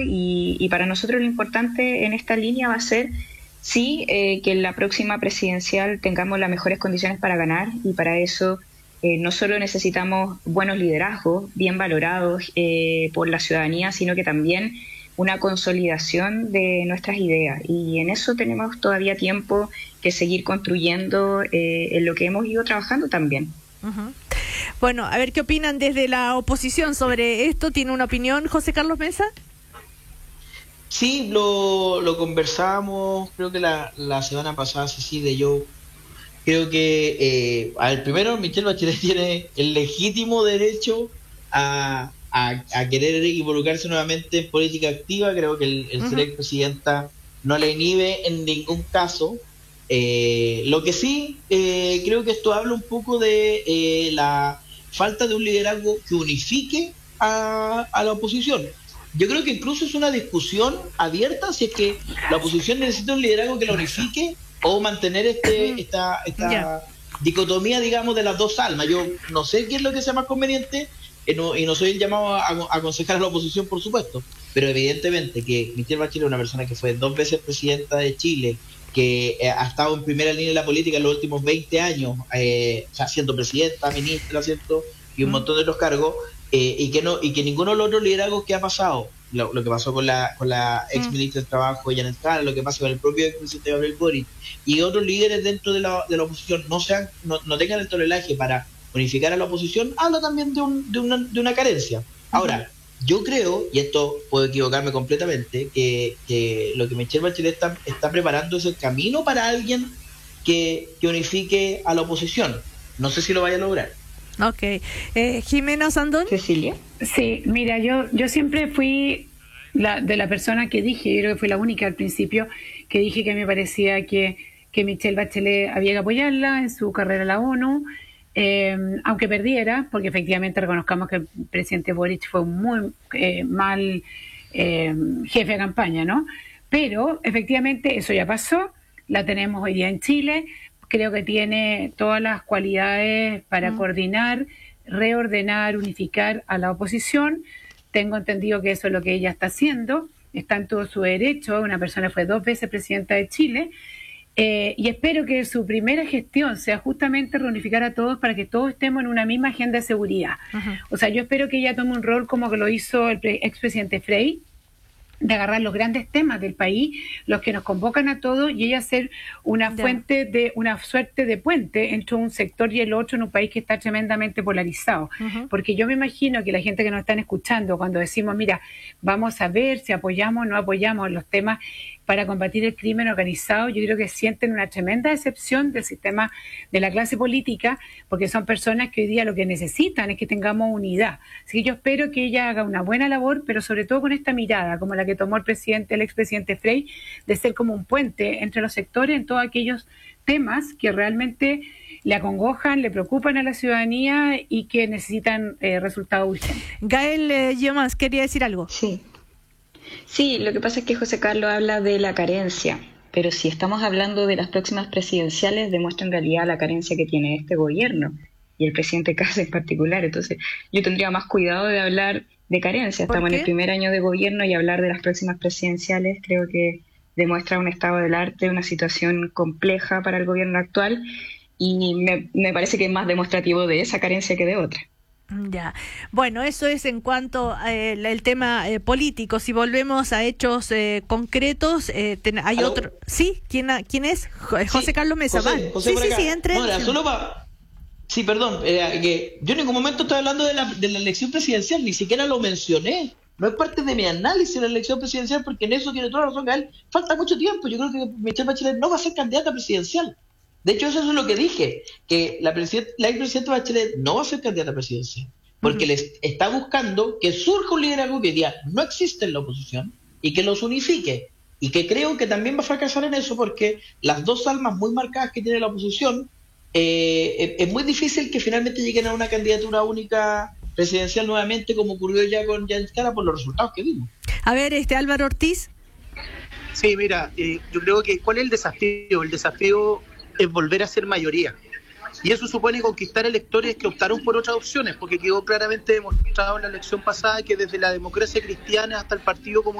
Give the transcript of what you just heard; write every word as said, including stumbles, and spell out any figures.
y, y para nosotros lo importante en esta línea va a ser, sí, eh, que en la próxima presidencial tengamos las mejores condiciones para ganar, y para eso eh, no solo necesitamos buenos liderazgos, bien valorados eh, por la ciudadanía, sino que también una consolidación de nuestras ideas, y en eso tenemos todavía tiempo que seguir construyendo eh, en lo que hemos ido trabajando también. Uh-huh. Bueno, a ver qué opinan desde la oposición sobre esto. ¿Tiene una opinión José Carlos Mesa? Sí, lo, lo conversamos, creo que la, la semana pasada, Cecilia, yo creo que, eh, a ver, primero Michelle Bachelet tiene el legítimo derecho a, a, a querer involucrarse nuevamente en política activa. Creo que el, el uh-huh. ser expresidenta no le inhibe en ningún caso. Eh, lo que sí, eh, creo que esto habla un poco de eh, la falta de un liderazgo que unifique a, a la oposición. Yo creo que incluso es una discusión abierta si es que la oposición necesita un liderazgo que la unifique o mantener este esta, esta yeah. dicotomía, digamos, de las dos almas. Yo no sé qué es lo que sea más conveniente, eh, no, y no soy el llamado a, a aconsejar a la oposición, por supuesto, pero evidentemente que Michelle Bachelet es una persona que fue dos veces presidenta de Chile, que eh, ha estado en primera línea de la política en los últimos veinte años, eh, o sea, siendo presidenta, ministra, ¿cierto? Y un mm. montón de otros cargos, eh, y que no y que ninguno de los otros liderazgos que ha pasado, lo, lo que pasó con la con la ex ministra del Trabajo, Janet Jara, lo que pasa con el propio ex presidente Gabriel Boric, y otros líderes dentro de la, de la oposición no sean no, no tengan el toleraje para unificar a la oposición, habla también de, un, de, una, de una carencia. Ahora, mm. yo creo, y esto puedo equivocarme completamente, que, que lo que Michelle Bachelet está, está preparando es el camino para alguien que, que unifique a la oposición. No sé si lo vaya a lograr. Ok. Eh, Jimena Sandón. Cecilia. Sí, mira, yo yo siempre fui la, de la persona que dije, yo creo que fui la única al principio, que dije que me parecía que, que Michelle Bachelet había que apoyarla en su carrera a la ONU, eh, aunque perdiera, porque efectivamente reconozcamos que el presidente Boric fue un muy eh, mal eh, jefe de campaña, ¿no? Pero efectivamente eso ya pasó, la tenemos hoy día en Chile. Creo que tiene todas las cualidades para mm. coordinar, reordenar, unificar a la oposición. Tengo entendido que eso es lo que ella está haciendo. Está en todo su derecho. Una persona fue dos veces presidenta de Chile. Eh, y espero que su primera gestión sea justamente reunificar a todos para que todos estemos en una misma agenda de seguridad. Uh-huh. O sea, yo espero que ella tome un rol como que lo hizo el pre- expresidente Frei, de agarrar los grandes temas del país, los que nos convocan a todos, y ella ser una yeah. fuente de, una suerte de puente entre un sector y el otro en un país que está tremendamente polarizado. Uh-huh. Porque yo me imagino que la gente que nos están escuchando, cuando decimos, mira, vamos a ver si apoyamos o no apoyamos los temas para combatir el crimen organizado, yo creo que sienten una tremenda decepción del sistema de la clase política, porque son personas que hoy día lo que necesitan es que tengamos unidad. Así que yo espero que ella haga una buena labor, pero sobre todo con esta mirada, como la que tomó el presidente, el expresidente Frei, de ser como un puente entre los sectores en todos aquellos temas que realmente le acongojan, le preocupan a la ciudadanía y que necesitan eh, resultados urgentes. Gael eh, Yomás, quería decir algo. Sí. Sí, lo que pasa es que José Carlos habla de la carencia, pero si estamos hablando de las próximas presidenciales, demuestra en realidad la carencia que tiene este gobierno y el presidente Kast en particular. Entonces, yo tendría más cuidado de hablar de carencia. Estamos en el primer año de gobierno y hablar de las próximas presidenciales creo que demuestra un estado del arte, una situación compleja para el gobierno actual, y me, me parece que es más demostrativo de esa carencia que de otra. Ya, bueno, eso es en cuanto al eh, tema eh, político. Si volvemos a hechos eh, concretos, eh, ten, hay ¿Aló? otro. ¿Sí? ¿Quién, ¿Quién es? José sí, Carlos Mesa. José, José sí, sí, sí, entre. No, solo pa... Sí, perdón, eh, que yo en ningún momento estoy hablando de la, de la elección presidencial, ni siquiera lo mencioné. No es parte de mi análisis de la elección presidencial, porque en eso tiene toda la razón Gael. Falta mucho tiempo. Yo creo que Michelle Bachelet no va a ser candidata presidencial. De hecho, eso es lo que dije, que la, president- la expresidenta Bachelet no va a ser candidata presidencial, porque uh-huh. les está buscando que surja un liderazgo que hoy día no existe en la oposición y que los unifique. Y que creo que también va a fracasar en eso, porque las dos almas muy marcadas que tiene la oposición, eh, es muy difícil que finalmente lleguen a una candidatura única presidencial nuevamente, como ocurrió ya con Janet Jara por los resultados que vimos. A ver, este Álvaro Ortiz. Sí, mira, eh, yo creo que ¿cuál es el desafío? El desafío es volver a ser mayoría. Y eso supone conquistar electores que optaron por otras opciones, porque quedó claramente demostrado en la elección pasada que desde la democracia cristiana hasta el Partido Comunista